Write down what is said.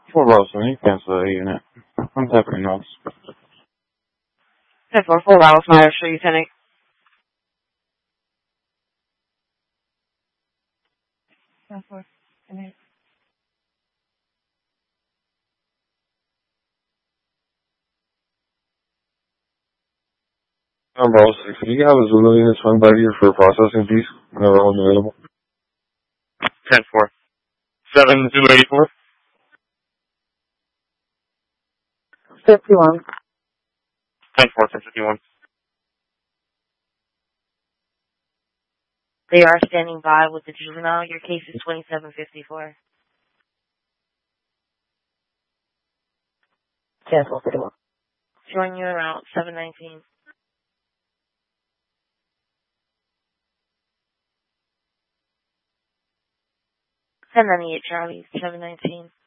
For Rosalind, you cancel the unit. I'm tapping notes. 10-4, full Ralph Meyer Street, Lieutenant. Bravo 6, can you have a Zulu unit swing by here for processing, please? Whenever one's available. 10-4. 7 Zulu 84. 51. 10-4, 10-51. They are standing by with the juvenile. Your case is 2754. Cancel 51. Showing you around 719. 1098 Charlie, 719.